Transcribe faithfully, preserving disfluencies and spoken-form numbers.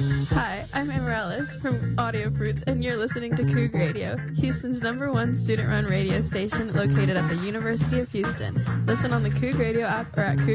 Hi, I'm Amarellis from Audio Fruits, and you're listening to Coug Radio, Houston's number one student-run radio station located at the University of Houston. Listen on the Coug Radio app or at Coug